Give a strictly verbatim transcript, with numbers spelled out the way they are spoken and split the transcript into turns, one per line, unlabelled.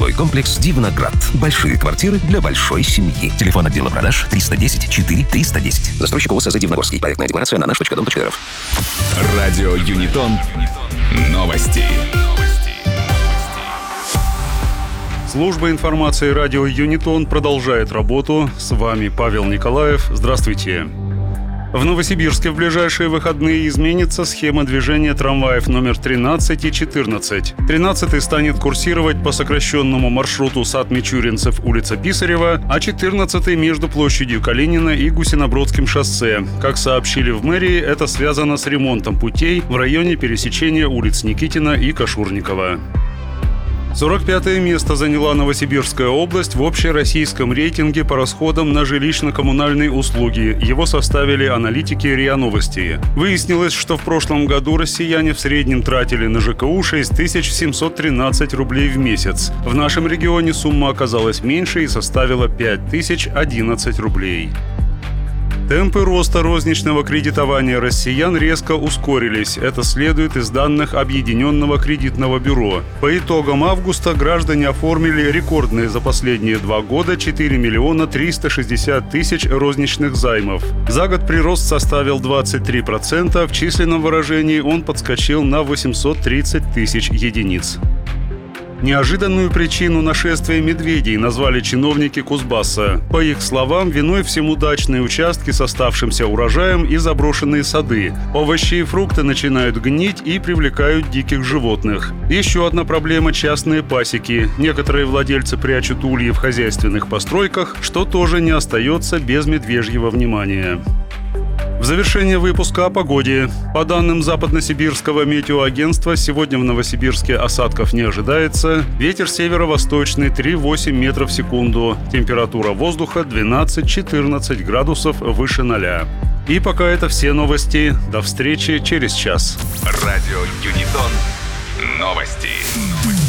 Жилой комплекс «Дивноград». Большие квартиры для большой семьи. Телефон отдела продаж триста десять четыре триста десять. Застройщик ОСЗ «Дивногорский». Проектная декларация на наш точка дом точка р ф.
Радио Юнитон. Новости.
Служба информации радио Юнитон продолжает работу. С вами Павел Николаев. Здравствуйте. В Новосибирске в ближайшие выходные изменится схема движения трамваев номер тринадцать и четырнадцать. тринадцатый станет курсировать по сокращенному маршруту Сад-Мичуринцев, улица Писарева, а четырнадцатый между площадью Калинина и Гусинобродским шоссе. Как сообщили в мэрии, это связано с ремонтом путей в районе пересечения улиц Никитина и Кашурникова. сорок пятое место заняла Новосибирская область в общероссийском рейтинге по расходам на жилищно-коммунальные услуги. Его составили аналитики РИА Новости. Выяснилось, что в прошлом году россияне в среднем тратили на ЖКУ шесть тысяч семьсот тринадцать рублей в месяц. В нашем регионе сумма оказалась меньше и составила пять тысяч одиннадцать рублей. Темпы роста розничного кредитования россиян резко ускорились. Это следует из данных Объединенного кредитного бюро. По итогам августа граждане оформили рекордные за последние два года четыре миллиона триста шестьдесят тысяч розничных займов. За год прирост составил двадцать три процента, в численном выражении он подскочил на восемьсот тридцать тысяч единиц. Неожиданную причину нашествия медведей назвали чиновники Кузбасса. По их словам, виной всему дачные участки с оставшимся урожаем и заброшенные сады. Овощи и фрукты начинают гнить и привлекают диких животных. Еще одна проблема – частные пасеки. Некоторые владельцы прячут ульи в хозяйственных постройках, что тоже не остается без медвежьего внимания. В завершение выпуска о погоде. По данным Западносибирского метеоагентства, сегодня в Новосибирске осадков не ожидается. Ветер северо-восточный три целых восемь десятых метров в секунду. Температура воздуха двенадцать-четырнадцать градусов выше ноля. И пока это все новости. До встречи через час.
Радио Юнитон. Новости.